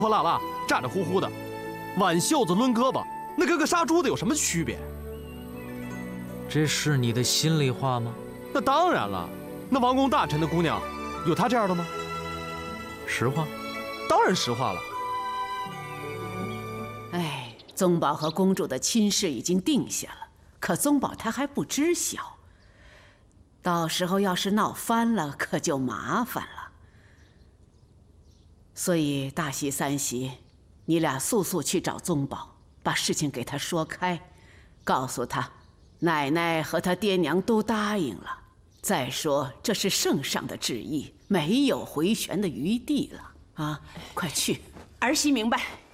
破烂烂、咋咋呼呼的，挽袖子抡胳膊，那跟个杀猪的有什么区别？ 这是你的心里话吗？ 那当然了，那王公大臣的姑娘，有他这样的吗？ 实话， 当然实话了。 哎，宗保和公主的亲事已经定下了，可宗保他还不知晓。到时候要是闹翻了，可就麻烦了。所以大喜三喜，你俩速速去找宗保，把事情给他说开，告诉他。 奶奶和他爹娘都答应了。再说，这是圣上的旨意，没有回旋的余地了啊！快去， 儿媳明白。